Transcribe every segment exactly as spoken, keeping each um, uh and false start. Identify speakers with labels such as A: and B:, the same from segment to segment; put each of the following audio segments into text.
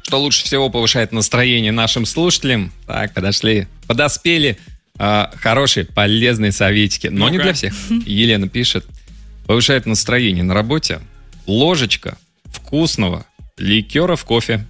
A: Что лучше всего повышает настроение нашим слушателям? Так, подошли, подоспели э, хорошие, полезные советики. Но
B: Ну-ка.
A: не для всех. Елена пишет. Повышает настроение на работе ложечка вкусного ликера в кофе.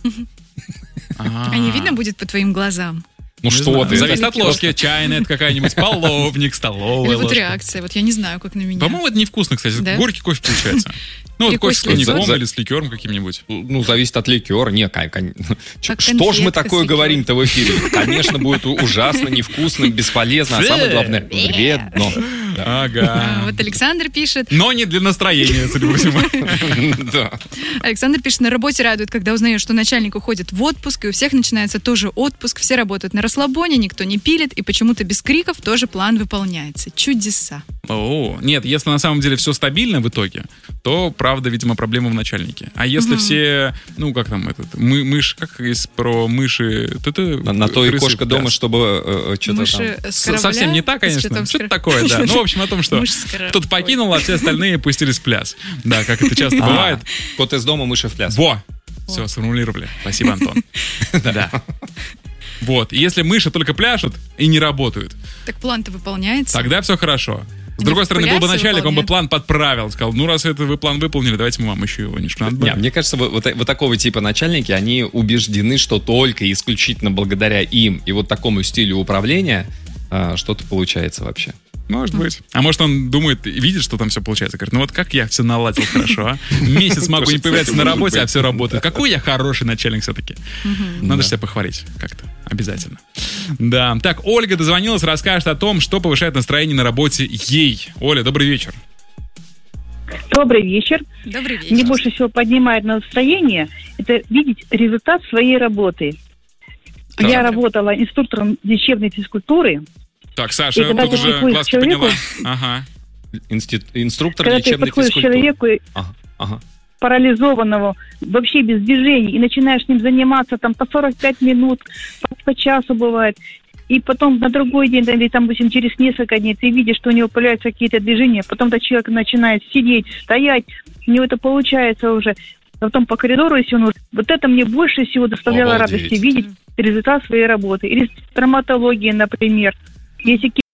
C: А не видно будет по твоим глазам?
A: Ну
B: Не
A: что
B: знаю.
A: ты?
B: Зависит
A: это
B: от ложки. Чайная это какая-нибудь, половник, столовая
C: Или вот
B: ложка.
C: реакция, вот я не знаю, как на меня.
B: По-моему, это невкусно, кстати.
C: Да?
B: Горький кофе получается. Ну, вот
C: Или
B: кофе с
C: кофе с
B: коньяком
A: ликером.
B: или с ликером каким-нибудь.
A: Ну, зависит от ликера. Не, кон- кон-
C: Как
A: что ж мы
C: конфетка
A: такое
C: с ликером.
A: говорим-то в эфире? Конечно, будет ужасно, невкусно, бесполезно, а самое главное, вредно.
C: А,
B: Ага.
C: Вот Александр пишет.
B: Но не для настроения, судя по всему.
A: Да.
C: Александр пишет, на работе радует, когда узнаешь, что начальник уходит в отпуск, и у всех начинается тоже отпуск, все работают на расслабоне, никто не пилит, и почему-то без криков тоже план выполняется. Чудеса.
B: О, нет, если на самом деле все стабильно в итоге, то, правда, видимо, проблема в начальнике. А если все, ну, как там этот, мы, мышь, как из про мыши... ты-ты,
A: На, на то и
B: крысы
A: кошка
B: в
A: дома,
B: пляс.
A: чтобы э, что-то там...
C: Мыши с
B: С-
C: корабля?
B: Совсем не так, конечно.
C: Что там с
B: Что-то
C: кор-
B: такое, да. Ну, в общем, о том, что
C: Мышь с корабля.
B: кто-то покинул, а все остальные пустились в пляс. Да, как это часто
A: А,
B: бывает.
A: Кот из дома, мыши в пляс.
B: Во! Все, сформулировали. Спасибо, Антон. Да. Вот. И если мыши только пляшут и не работают,
C: Так план-то выполняется.
B: тогда все хорошо. С
C: Они
B: другой
C: в
B: стороны, был бы
C: плясе
B: начальник, он бы
C: выполняют.
B: план подправил. Сказал, ну, раз это вы план выполнили, давайте мы вам еще его немножко
A: Не,
B: надбавим.
A: мне кажется, вот, вот, вот такого типа начальники, они убеждены, что только и исключительно благодаря им и вот такому стилю управления а, что-то получается вообще.
B: Может быть. А может, он думает, и видит, что там все получается. Говорит, ну вот как я все наладил хорошо, а? Месяц могу не появляться на работе, а все работает. Какой я хороший начальник все-таки. Надо же себя похвалить как-то. Обязательно. Да. Так, Ольга дозвонилась, расскажет о том, что повышает настроение на работе ей. Оля, добрый вечер.
D: Добрый вечер.
C: Добрый вечер.
D: Мне больше всего поднимает настроение это видеть результат своей работы.
A: Да.
D: Я работала инструктором лечебной физкультуры.
B: Так, Саша,
D: И когда
B: тут
D: ты
B: уже
D: подходишь
B: глазки
D: к человеку-
B: подняла. Ага.
A: Институт, инструктор
D: Когда ты
A: лечебной
D: подходишь к
A: физкультуры.
D: человеку
A: Ага, ага.
D: парализованного, вообще без движений, и начинаешь с ним заниматься там по сорок пять минут, по, по часу бывает. И потом на другой день, или там, допустим, через несколько дней ты видишь, что у него появляются какие-то движения, потом этот человек начинает сидеть, стоять, у него это получается уже. Потом по коридору, если он... Вот это мне больше всего доставляло
A: Обалдеть.
D: радости, видеть результат своей работы. Или травматология, например. Если